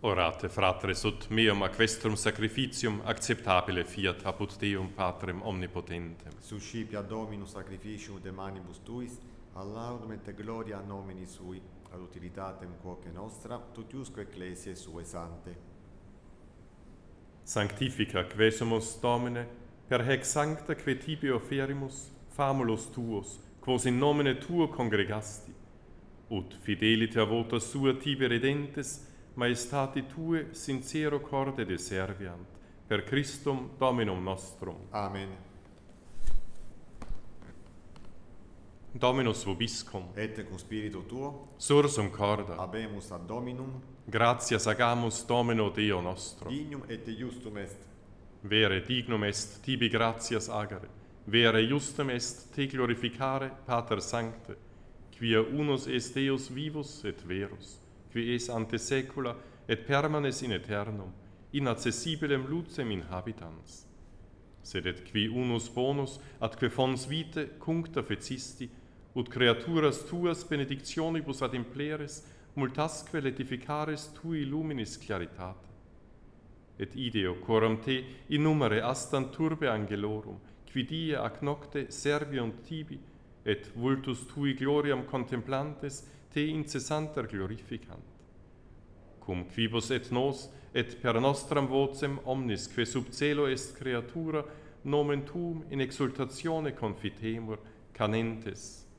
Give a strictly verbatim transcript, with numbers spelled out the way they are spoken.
Orate, fratres, ut meum aquestrum sacrificium acceptabile fiat apud Deum Patrem omnipotentem. Suscipia Dominus sacrificium de manibus tuis, ad laudum et gloria nomini sui, ad utilitatem quoque nostra, tutiusque ecclesiae sue sante. Sanctifica quesumus, Domine, per hec sancta que tibi offerimus, famulos tuos, quos in nomine tuo congregasti, ut fideliter vota sua tibi redentes, maestati tue sincero corde deserviant, per Christum Dominum nostrum. Amen. Dominus vobiscum, Et cum spiritu tuo, sursum corda, habemus ad Dominum, gratias agamus Domino Deo nostro. dignum et justum est. Vere dignum est tibi gratias agere, vere justum est te glorificare, Pater Sancte, quia unus est Deus vivus et verus, qui es ante saecula et permanes in aeternum, inaccessibilem lucem in habitans. Sed et qui unus bonus, atque fons vitae cuncta fecisti, ut creaturas tuas benedictionibus ad impleres, multasque letificares tui luminis claritate. Et ideo coram te innumere astant turbe angelorum, qui die ac nocte serviunt tibi, et vultus tui gloriam contemplantes te incessanter glorificant. Cum quibus et nos, et per nostram vocem omnis, que sub celo est creatura, nomen tuum in exultatione confitemur, canentes.